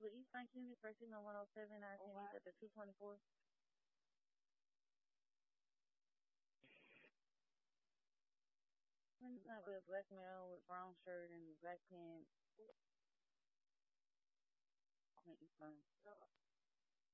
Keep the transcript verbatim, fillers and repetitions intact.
With East nineteen, first signal one oh seven, I ten at the two twenty-four. It's not with a black male with brown shirt and black pants. On Eastern.